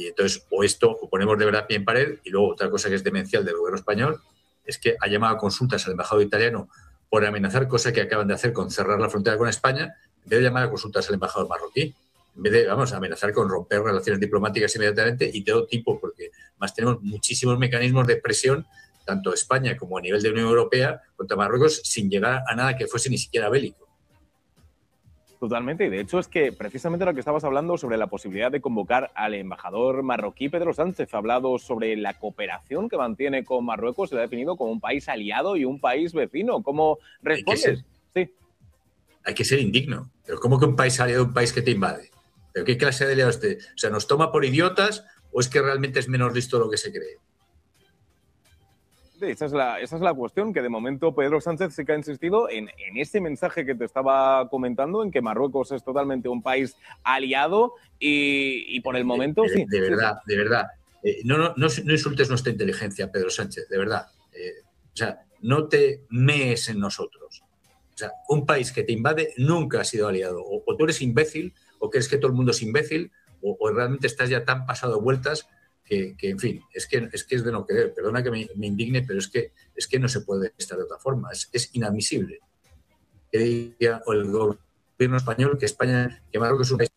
Y entonces, o esto, o ponemos de verdad pie en pared, y luego otra cosa que es demencial del gobierno español es que ha llamado a consultas al embajador italiano por amenazar, cosa que acaban de hacer con cerrar la frontera con España, en vez de llamar a consultas al embajador marroquí, en vez de, vamos, amenazar con romper relaciones diplomáticas inmediatamente y de todo tipo, porque más tenemos muchísimos mecanismos de presión, tanto España como a nivel de Unión Europea, contra Marruecos, sin llegar a nada que fuese ni siquiera bélico. Totalmente, y de hecho es que precisamente lo que estabas hablando sobre la posibilidad de convocar al embajador marroquí Pedro Sánchez ha hablado sobre la cooperación que mantiene con Marruecos, se lo ha definido como un país aliado y un país vecino. ¿Cómo respondes? Sí. Hay que ser indigno. Pero ¿cómo que un país aliado es un país que te invade? ¿Pero qué clase de aliado es este? O sea, ¿nos toma por idiotas o es que realmente es menos listo de lo que se cree? Esa es la cuestión, que de momento Pedro Sánchez sí que ha insistido en ese mensaje que te estaba comentando, en que Marruecos es totalmente un país aliado y por el momento sí. De verdad, sí. De verdad. No insultes nuestra inteligencia, Pedro Sánchez, de verdad. O sea, no te mees en nosotros. O sea, un país que te invade nunca ha sido aliado. O tú eres imbécil, o crees que todo el mundo es imbécil, o realmente estás ya tan pasado de vueltas que en fin, es que es de no querer. Perdona que me indigne, pero es que no se puede estar de otra forma. Es inadmisible. Que diga el gobierno español que Marruecos es un país